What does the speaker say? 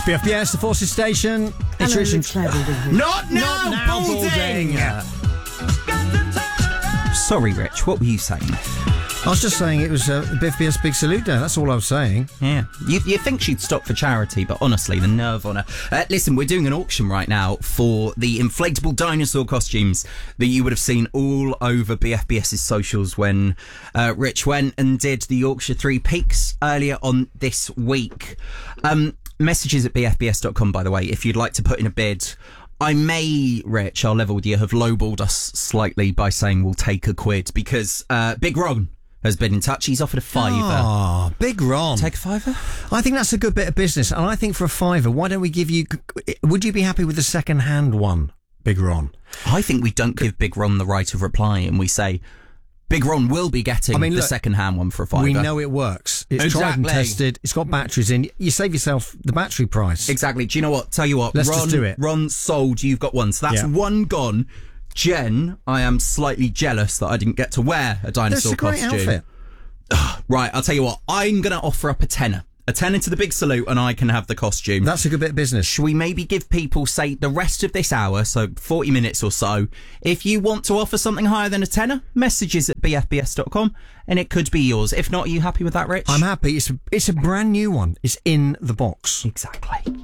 It's BFBS, the Forces Station. It's Hello, Rich Rich Cleveland. Not now, Balding! Sorry, Rich, what were you saying? I was just saying it was BFBS Big Salute Day. That's all I was saying. Yeah. You think she'd stop for charity, but honestly, the nerve on her. Listen, we're doing an auction right now for the inflatable dinosaur costumes that you would have seen all over BFBS's socials when Rich went and did the Yorkshire Three Peaks earlier on this week. Messages at bfbs.com, by the way, if you'd like to put in a bid. I may, Rich, I'll level with you, have lowballed us slightly by saying we'll take £1 because Big Ron has been in touch. He's offered a £5. Oh, Big Ron. Take a £5? I think that's a good bit of business. And I think for a £5, why don't we give you... Would you be happy with the second-hand one, Big Ron? I think we don't give Big Ron the right of reply and we say... Big Ron will be getting the second-hand one for a £5. We know it works. It's tried and tested. It's got batteries in. You save yourself the battery price. Exactly. Do you know what? Tell you what. Let's Ron, just do it. Ron sold. You've got one. So that's one gone. Jen, I am slightly jealous that I didn't get to wear a dinosaur costume. That's a great outfit. Right, I'll tell you what. I'm going to offer up a tenner. A tenner to the Big Salute and I can have the costume. That's a good bit of business. Should we maybe give people, say, the rest of this hour, so 40 minutes or so, if you want to offer something higher than a tenner, messages at bfbs.com and it could be yours. If not, are you happy with that, Rich? I'm happy. It's a brand new one. It's in the box. Exactly.